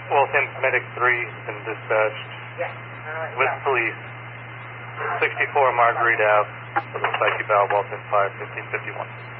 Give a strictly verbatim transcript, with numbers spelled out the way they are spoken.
Waltham Medic three has been dispatched Yes. All right. with police. sixty-four Marguerite Ave for the psyche valve, Waltham five, fifteen fifty-one.